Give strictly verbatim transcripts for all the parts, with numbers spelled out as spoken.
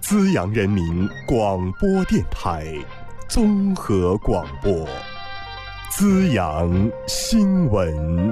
资阳人民广播电台综合广播，资阳新闻。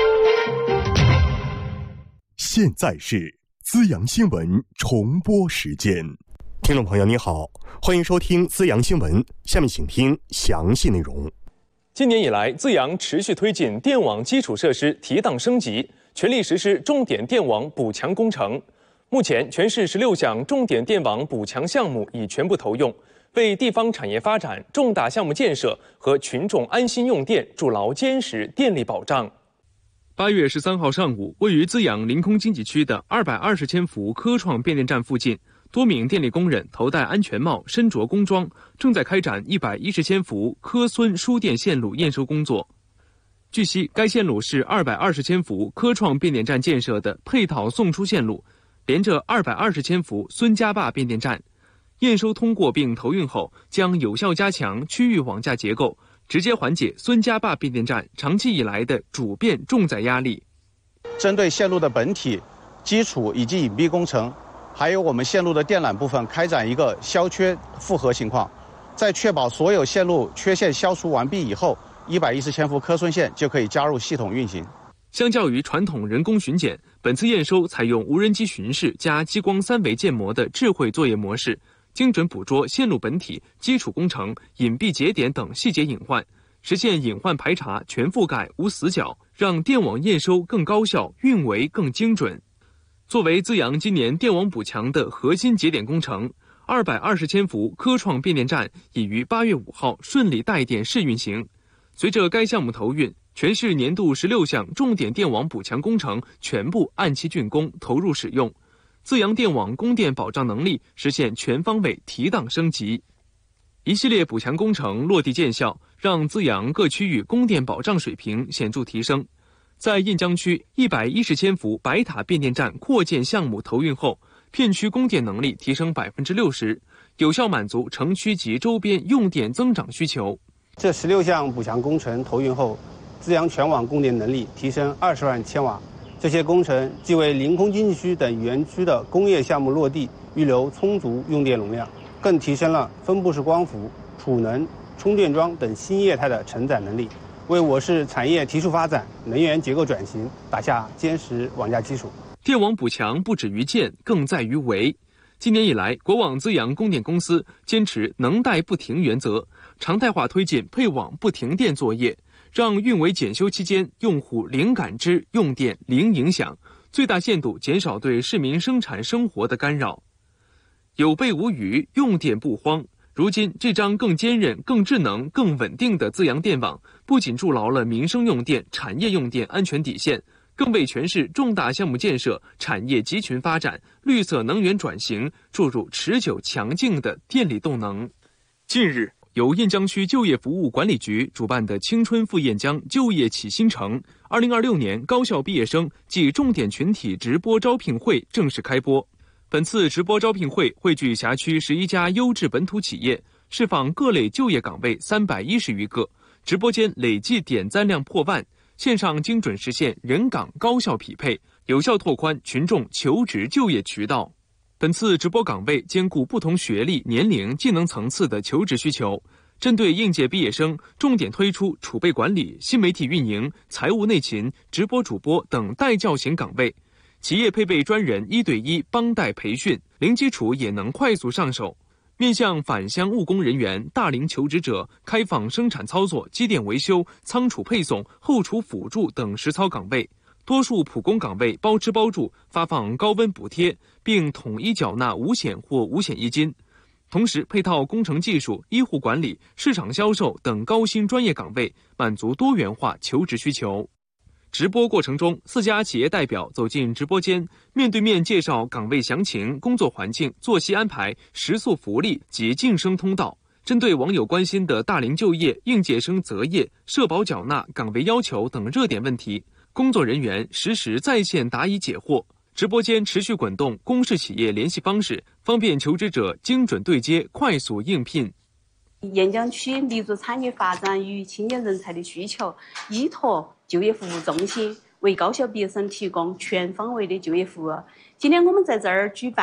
现在是资阳新闻重播时间。听众朋友你好，欢迎收听资阳新闻，下面请听详细内容。 今年以来，资阳持续推进电网基础设施提档升级，全力实施重点电网补强工程。目前，全市十六项重点电网补强项目已全部投用，为地方产业发展、重大项目建设和群众安心用电筑牢坚实电力保障。八月十三号上午，位于资阳临空经济区的二百二十千伏科创变电站附近，多名电力工人头戴安全帽，身着工装，正在开展一百一十千伏科孙输电线路验收工作。据悉，该线路是二百二十千伏科创变电站建设的配套送出线路，连着二百二十千伏孙家坝变电站。验收通过并投运后，将有效加强区域网架结构，直接缓解孙家坝变电站长期以来的主变重载压力。 针对线路的本体、基础以及隐蔽工程，还有我们线路的电缆部分开展一个消缺复核情况，在确保所有线路缺陷消除完毕以后，一百一十千伏科孙线就可以加入系统运行。 相较于传统人工巡检，本次验收采用无人机巡视加激光三维建模的智慧作业模式，精准捕捉线路本体、基础工程、隐蔽节点等细节隐患，实现隐患排查全覆盖无死角，让电网验收更高效，运维更精准。作为资阳今年电网补强的核心节点工程，二百二十千伏科创变电站已于八月五号顺利带电试运行。随着该项目投运，全市年度十六项重点电网补强工程全部按期竣工投入使用，资阳电网供电保障能力实现全方位提档升级。一系列补强工程落地见效，让资阳各区域供电保障水平显著提升。在印江区一百一十千伏白塔变电站扩建项目投运后，片区供电能力提升百分之六十，有效满足城区及周边用电增长需求。 这十六项补强工程投运后，资阳全网供电能力提升二十万千瓦。这些工程既为临空经济区等园区的工业项目落地预留充足用电容量，更提升了分布式光伏、储能、充电桩等新业态的承载能力，为我市产业提速发展、能源结构转型打下坚实网架基础。 电网补强不止于建，更在于维。今年以来，国网资阳供电公司坚持能带不停原则，常态化推进配网不停电作业，让运维检修期间用户零感知、用电零影响，最大限度减少对市民生产生活的干扰。有备无虞，用电不慌。如今，这张更坚韧、更智能、更稳定的资阳电网，不仅筑牢了民生用电、产业用电安全底线，更为全市重大项目建设、产业集群发展、绿色能源转型注入持久强劲的电力动能。近日，由雁江区就业服务管理局主办的青春赴雁江就业启新城二零二六年高校毕业生暨重点群体直播招聘会正式开播。本次直播招聘会汇聚辖区十一家优质本土企业，释放各类就业岗位三百一十余个，直播间累计点赞量破万，线上精准实现人岗高效匹配，有效拓宽群众求职就业渠道。本次直播岗位兼顾不同学历、年龄、技能层次的求职需求，针对应届毕业生，重点推出储备管理、新媒体运营、财务内勤、直播主播等带教型岗位。企业配备专人一对一帮带培训，零基础也能快速上手。面向返乡务工人员、大龄求职者，开放生产操作、机电维修、仓储配送、后厨辅助等实操岗位。多数普工岗位包吃包住，发放高温补贴，并统一缴纳五险或五险一金。同时，配套工程技术、医护管理、市场销售等高薪专业岗位，满足多元化求职需求。直播过程中，四家企业代表走进直播间，面对面介绍岗位详情、工作环境、作息安排、食宿福利及晋升通道。针对网友关心的大龄就业、应届生择业、社保缴纳、岗位要求等热点问题，工作人员实时在线答疑解惑。直播间持续滚动公示企业联系方式，方便求职者精准对接、快速应聘。 雁江区立足产业发展与青年人才的需求，依托就业服务中心，为高校毕业生提供全方位的就业服务。今天我们在这儿举办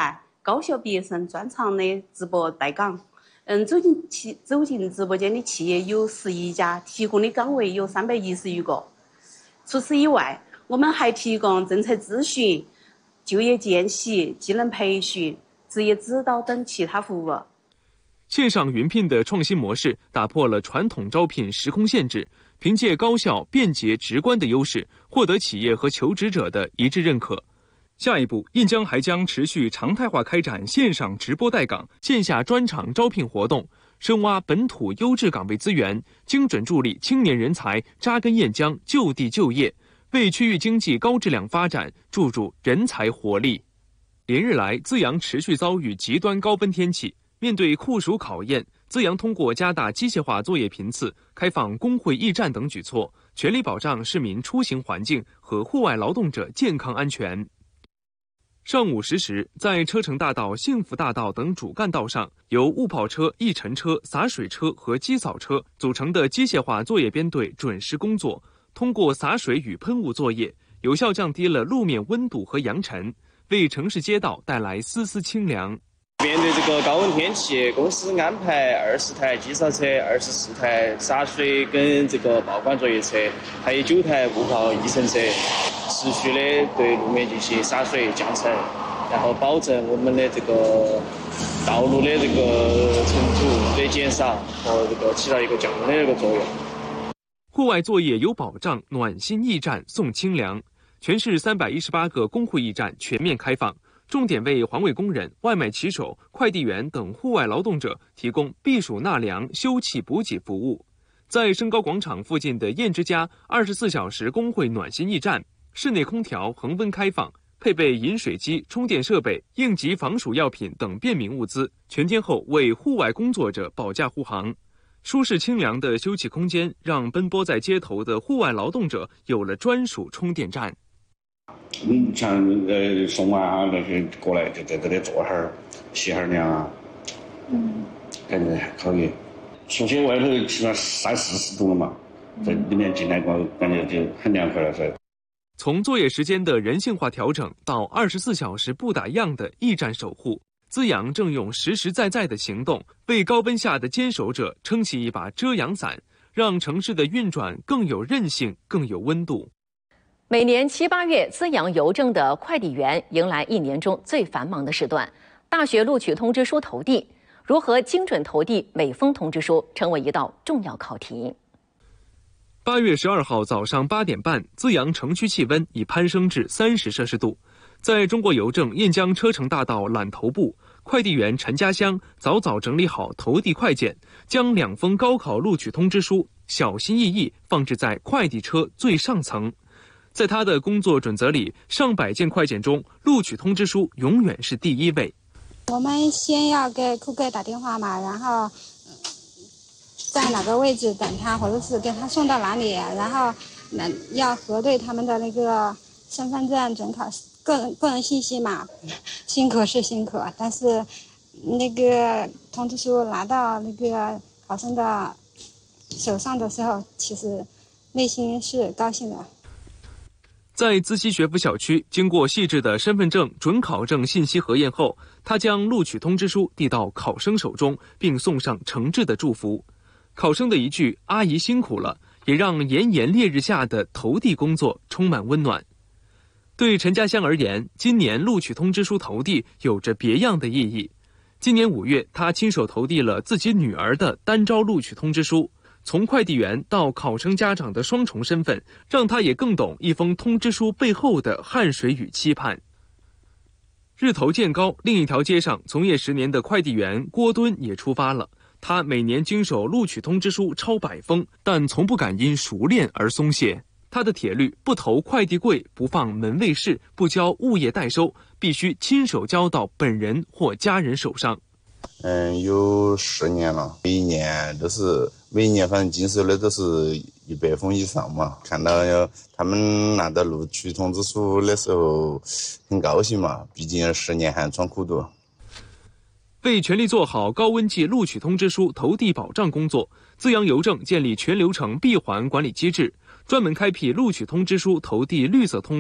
高校毕业生专长的直播带岗。嗯，走进企走进直播间的企业有十一家，提供的岗位有三百一十余个。除此以外，我们还提供政策咨询、就业见习、技能培训、职业指导等其他服务。 线上云聘的创新模式打破了传统招聘时空限制，凭借高效、便捷、直观的优势，获得企业和求职者的一致认可。下一步，印江还将持续常态化开展线上直播带岗、线下专场招聘活动，深挖本土优质岗位资源，精准助力青年人才扎根燕江、就地就业，为区域经济高质量发展注入人才活力。连日来，资阳持续遭遇极端高温天气，面对酷暑考验，资阳通过加大机械化作业频次、开放工会驿站等举措，全力保障市民出行环境和户外劳动者健康安全。上午十时，在车城大道、幸福大道等主干道上，由雾炮车、一尘车、洒水车和机扫车组成的机械化作业编队准时工作，通过洒水与喷雾作业，有效降低了路面温度和扬尘，为城市街道带来丝丝清凉。 面对这个高温天气，公司安排二十台机扫车、二十四台洒水跟这个报管作业车，还有九台雾炮一尘车，持续的对路面进行洒水降尘，然后保证我们的这个道路的这个尘土的减少和这个起到一个降温的这个作用。 户外作业有保障，暖心驿站送清凉。全市三百一十八个工会驿站全面开放。重点为环卫工人、外卖骑手、快递员等户外劳动者提供避暑纳凉、休憩补给服务。在升高广场附近的燕之家二十四小时工会暖心驿站，室内空调恒温开放，配备饮水机、充电设备、应急防暑药品等便民物资，全天候为户外工作者保驾护航。舒适清凉的休憩空间，让奔波在街头的户外劳动者有了专属充电站。 嗯，像呃送完啊那些过来就在这里坐会儿、洗会儿凉啊，嗯，感觉还可以。说起外头起码三四十度了嘛，在里面进来过，感觉就很凉快了噻。 从作业时间的人性化调整到二十四小时不打烊的驿站守护，资阳正用实实在在的行动，为高温下的坚守者撑起一把遮阳伞，让城市的运转更有韧性、更有温度。 每年七八月，资阳邮政的快递员迎来一年中最繁忙的时段，大学录取通知书投递，如何精准投递每封通知书，成为一道重要考题。 八月十二号早上八点半，资阳城区气温已攀升至三十摄氏度。在中国邮政燕江车城大道揽头部，快递员陈家香早早整理好投递快件，将两封高考录取通知书小心翼翼放置在快递车最上层。在他的工作准则里，上百件快件中，录取通知书永远是第一位。 我们先要给顾客打电话嘛，然后在哪个位置等他，或者是给他送到哪里，然后要核对他们的那个身份证、准考个人个人信息嘛。辛苦是辛苦，但是那个通知书拿到那个考生的手上的时候，其实内心是高兴的。 在资溪学府小区，经过细致的身份证、准考证信息核验后，他将录取通知书递到考生手中，并送上诚挚的祝福。考生的一句“阿姨辛苦了”，也让炎炎烈日下的投递工作充满温暖。对陈家香而言，今年录取通知书投递有着别样的意义。今年五月，他亲手投递了自己女儿的单招录取通知书。从快递员到考生家长的双重身份，让他也更懂一封通知书背后的汗水与期盼。日头渐高，另一条街上，从业十年的快递员郭敦也出发了。他每年经手录取通知书超百封，但从不敢因熟练而松懈。他的铁律：不投快递柜，不放门卫室，不交物业代收，必须亲手交到本人或家人手上。 嗯，有十年了，每一年都是每一年反正经手的都是一百封以上嘛。看到他们拿到录取通知书的时候，很高兴嘛，毕竟十年寒窗苦读。 为全力做好高温季录取通知书投递保障工作，资阳邮政建立全流程闭环管理机制，专门开辟录取通知书投递绿色通道，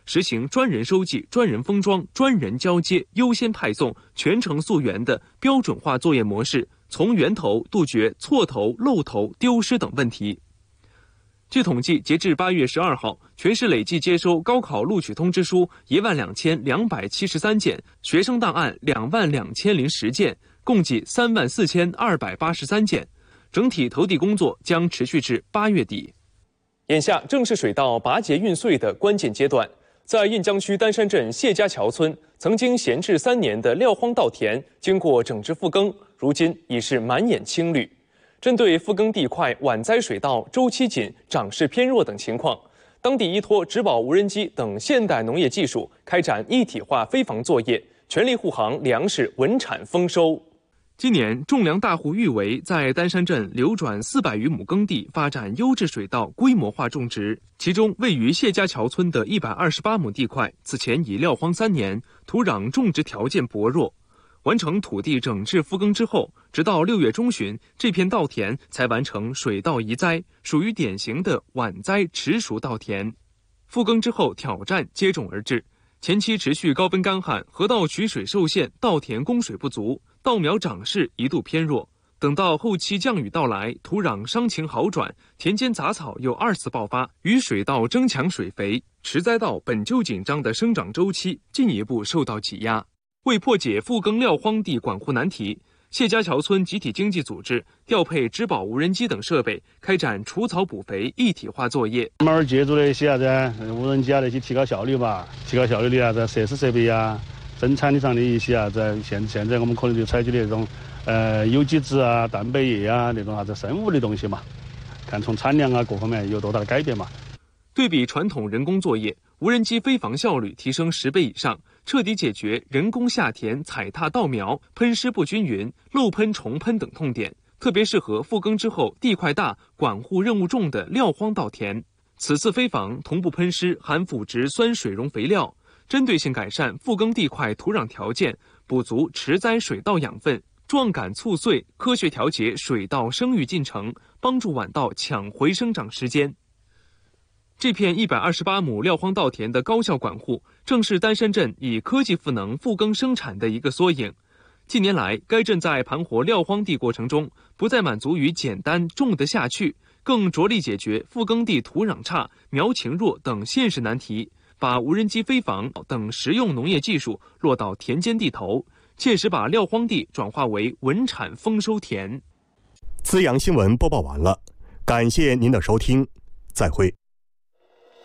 实行专人收集、专人封装、专人交接、优先派送、全程溯源的标准化作业模式，从源头杜绝错投、漏投、丢失等问题。据统计，截至八月十二号，全市累计接收高考录取通知书一万两千两百七十三件，学生档案两万两千零十件，共计三万四千二百八十三件。整体投递工作将持续至八月底。 眼下正是水稻拔节运穗的关键阶段，在印江区丹山镇谢家桥村，曾经闲置三年的撂荒稻田，经过整治复耕，如今已是满眼青绿。针对复耕地块晚栽水稻、周期紧、长势偏弱等情况，当地依托植保无人机等现代农业技术，开展一体化飞防作业，全力护航粮食稳产丰收。 今年，种粮大户裕维在丹山镇流转四百余亩耕地，发展优质水稻规模化种植。其中，位于谢家桥村的一百二十八亩地块，此前已撂荒三年，土壤种植条件薄弱。完成土地整治复耕之后，直到六月中旬，这片稻田才完成水稻移栽，属于典型的晚栽迟熟稻田。复耕之后，挑战接踵而至。前期持续高温干旱，河道取水受限，稻田供水不足，稻苗长势一度偏弱。等到后期降雨到来，土壤伤情好转，田间杂草又二次爆发，与水稻争抢水肥，迟栽稻本就紧张的生长周期进一步受到挤压。为破解复耕撂荒地管护难题，谢家桥村集体经济组织调配植保无人机等设备，开展除草补肥一体化作业。 慢慢借助那些啥子无人机啊那些提高效率嘛，提高效率的啥子设施设备啊，生产力上的一些啥子，现现在我们可能就采取的那种呃有机质啊、蛋白液啊那种啥子生物的东西嘛，看从产量啊各方面有多大的改变嘛。 对比传统人工作业，无人机飞防效率提升十倍以上，彻底解决人工下田踩踏稻苗、喷施不均匀、漏喷重喷等痛点，特别适合复耕之后地块大、管护任务重的撂荒稻田。此次飞防同步喷施含腐殖酸水溶肥料，针对性改善复耕地块土壤条件，补足迟栽水稻养分，壮杆促穗，科学调节水稻生育进程，帮助晚稻抢回生长时间。这片一百二十八亩撂荒稻田的高效管护，正是丹山镇以科技赋能复耕生产的一个缩影。近年来，该镇在盘活撂荒地过程中，不再满足于简单种得下去，更着力解决复耕地土壤差、苗情弱等现实难题，把无人机飞防等实用农业技术落到田间地头，切实把撂荒地转化为稳产丰收田。 资阳新闻播报完了，感谢您的收听，再会。